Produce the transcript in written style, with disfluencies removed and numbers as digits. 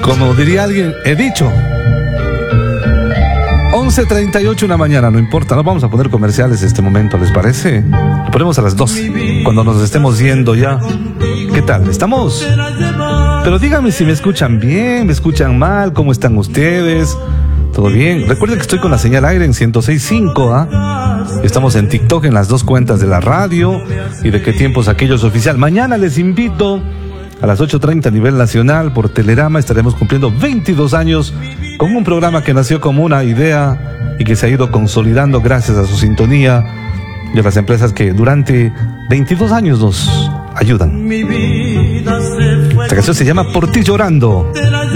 Como diría alguien, he dicho. 11:38 una mañana, no importa, no vamos a poner comerciales este momento, ¿les parece? Lo ponemos a las 12, cuando nos estemos yendo ya. ¿Qué tal? ¿Estamos? Pero díganme si me escuchan bien, me escuchan mal, ¿cómo están ustedes? ¿Todo bien? Recuerden que estoy con la señal aire en 106.5, ¿ah? Estamos en TikTok en las dos cuentas de la radio y de qué tiempos aquellos oficial. Mañana les invito a las 8:30 a nivel nacional por Telerama. Estaremos cumpliendo 22 años con un programa que nació como una idea y que se ha ido consolidando gracias a su sintonía y a las empresas que durante 22 años nos ayudan. Esta canción se llama Por ti llorando.